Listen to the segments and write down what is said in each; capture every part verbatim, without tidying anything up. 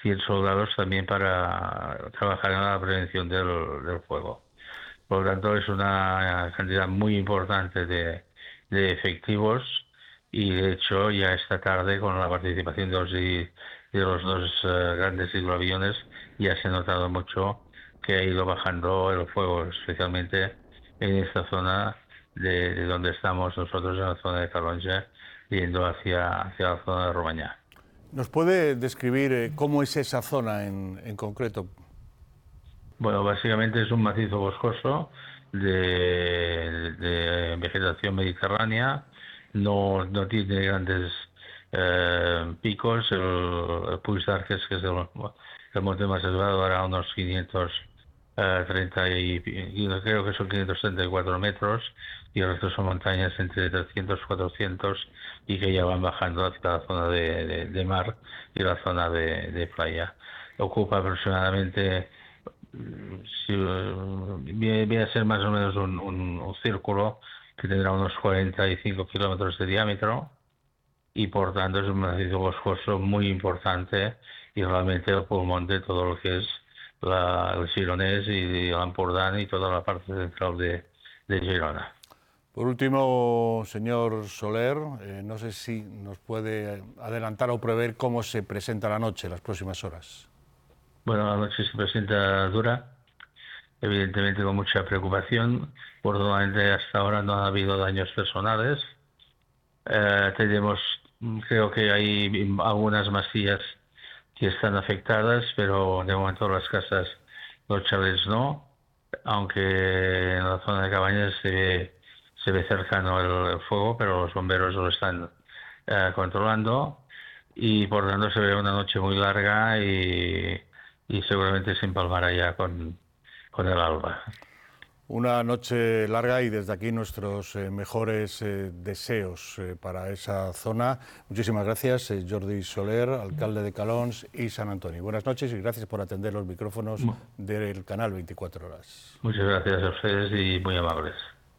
cien soldados también para trabajar en la prevención del, del fuego. Por lo tanto, es una cantidad muy importante de, de efectivos y, de hecho, ya esta tarde, con la participación de los, de los dos uh, grandes hidroaviones, ya se ha notado mucho que ha ido bajando el fuego, especialmente en esta zona de, de donde estamos nosotros, en la zona de Calonge, yendo hacia, hacia la zona de Romaña. ¿Nos puede describir eh, cómo es esa zona en, en concreto? Bueno, básicamente es un macizo boscoso de, de vegetación mediterránea, no, no tiene grandes eh, picos, el, el Puig d'Arques, que es el, el monte más elevado, hará unos quinientos treinta y, creo que son quinientos treinta y cuatro metros, y el resto son montañas entre trescientos y cuatrocientos y que ya van bajando hacia la zona de, de, de mar y la zona de, de playa. Ocupa aproximadamente, si, viene a ser más o menos un, un, un círculo que tendrá unos cuarenta y cinco kilómetros de diámetro, y por tanto es un macizo boscoso muy importante y realmente el pulmón de todo lo que es la, el Gironès y el Ampurdán y toda la parte central de, de Girona. Por último, señor Soler, eh, no sé si nos puede adelantar o prever cómo se presenta la noche, las próximas horas. Bueno, la noche se presenta dura, evidentemente con mucha preocupación. Afortunadamente hasta ahora no ha habido daños personales. Eh, tenemos, creo que hay algunas masías que están afectadas, pero de momento las casas, los chalets no, aunque en la zona de Cabañas se ve, se ve cercano el, el fuego, pero los bomberos lo están eh, controlando, y por tanto se ve una noche muy larga y, y seguramente se empalmará ya con, con el alba. Una noche larga y desde aquí nuestros eh, mejores eh, deseos eh, para esa zona. Muchísimas gracias, eh, Jordi Soler, alcalde de Calons y Sant Antoni. Buenas noches y gracias por atender los micrófonos del canal veinticuatro horas. Muchas gracias a ustedes y muy amables.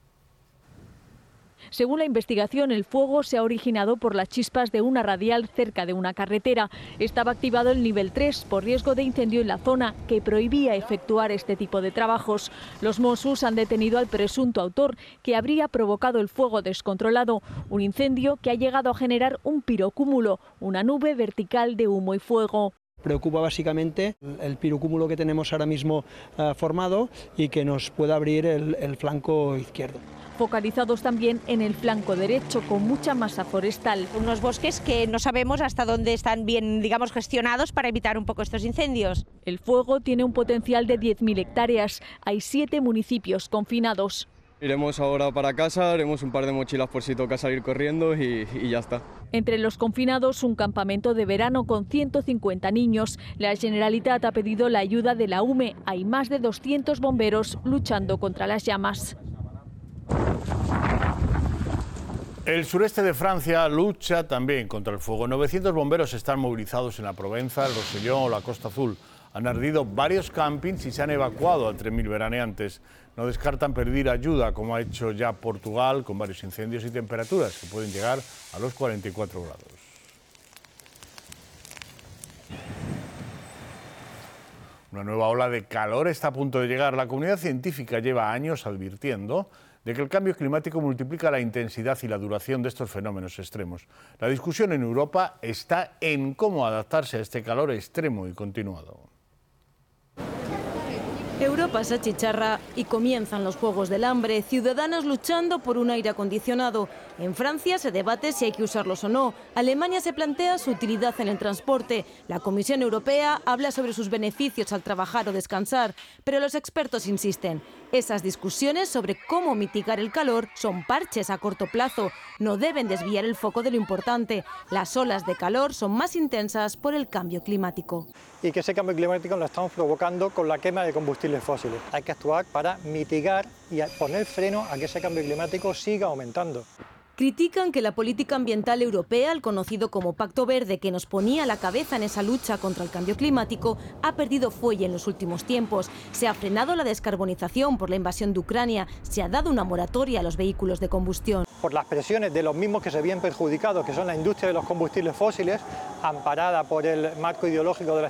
Según la investigación, el fuego se ha originado por las chispas de una radial cerca de una carretera. Estaba activado el nivel tres por riesgo de incendio en la zona, que prohibía efectuar este tipo de trabajos. Los Mossos han detenido al presunto autor, que habría provocado el fuego descontrolado, un incendio que ha llegado a generar un pirocúmulo, una nube vertical de humo y fuego. Preocupa básicamente el pirocúmulo que tenemos ahora mismo uh, formado y que nos pueda abrir el, el flanco izquierdo. Focalizados también en el flanco derecho, con mucha masa forestal. Unos bosques que no sabemos hasta dónde están bien, digamos, gestionados para evitar un poco estos incendios. El fuego tiene un potencial de diez mil hectáreas. Hay siete municipios confinados. Iremos ahora para casa, haremos un par de mochilas por si toca salir corriendo y, y ya está. Entre los confinados, un campamento de verano con ciento cincuenta niños. La Generalitat ha pedido la ayuda de la U M E. Hay más de doscientos bomberos luchando contra las llamas. El sureste de Francia lucha también contra el fuego. novecientos bomberos están movilizados en la Provenza, el Rosellón o la Costa Azul. Han ardido varios campings y se han evacuado a tres mil veraneantes. No descartan pedir ayuda, como ha hecho ya Portugal, con varios incendios y temperaturas que pueden llegar a los cuarenta y cuatro grados. Una nueva ola de calor está a punto de llegar. La comunidad científica lleva años advirtiendo de que el cambio climático multiplica la intensidad y la duración de estos fenómenos extremos. La discusión en Europa está en cómo adaptarse a este calor extremo y continuado. Europa se achicharra y comienzan los Juegos del Hambre, ciudadanos luchando por un aire acondicionado. En Francia se debate si hay que usarlos o no. Alemania se plantea su utilidad en el transporte. La Comisión Europea habla sobre sus beneficios al trabajar o descansar. Pero los expertos insisten, esas discusiones sobre cómo mitigar el calor son parches a corto plazo. No deben desviar el foco de lo importante. Las olas de calor son más intensas por el cambio climático. Y que ese cambio climático lo estamos provocando con la quema de combustibles fósiles. Hay que actuar para mitigar y poner freno a que ese cambio climático siga aumentando. Critican que la política ambiental europea, el conocido como Pacto Verde, que nos ponía a la cabeza en esa lucha contra el cambio climático, ha perdido fuelle en los últimos tiempos. Se ha frenado la descarbonización por la invasión de Ucrania, se ha dado una moratoria a los vehículos de combustión. Por las presiones de los mismos que se ven perjudicados, que son la industria de los combustibles fósiles, amparada por el marco ideológico de la